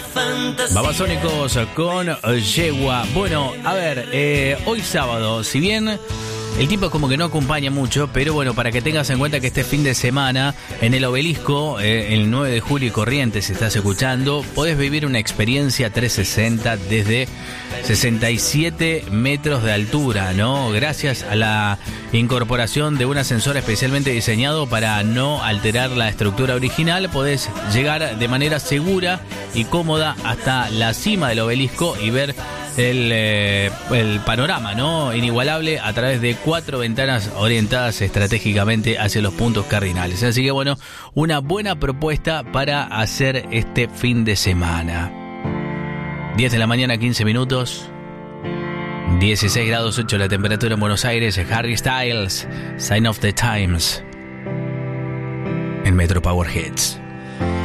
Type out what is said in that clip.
Babasónicos con Yegua. Bueno, a ver, hoy sábado, si bien el tiempo como que no acompaña mucho, pero bueno, para que tengas en cuenta que este fin de semana en el Obelisco, el 9 de julio y Corrientes, si estás escuchando, podés vivir una experiencia 360 desde 67 metros de altura, ¿no? Gracias a la incorporación de un ascensor especialmente diseñado para no alterar la estructura original, podés llegar de manera segura y cómoda hasta la cima del Obelisco y ver el panorama, ¿no? Inigualable a través de 4 ventanas orientadas estratégicamente hacia los puntos cardinales. Así que bueno, una buena propuesta para hacer este fin de semana. 10 de la mañana, 15 minutos. 16 grados 8 la temperatura en Buenos Aires. Harry Styles, Sign of the Times. En Metro Power Hits.